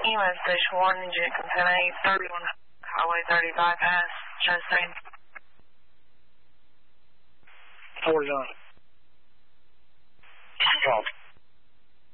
EMS Station 1, Jenkins 10-8, 31 Highway 30 bypass, Chastain. 49. Fault.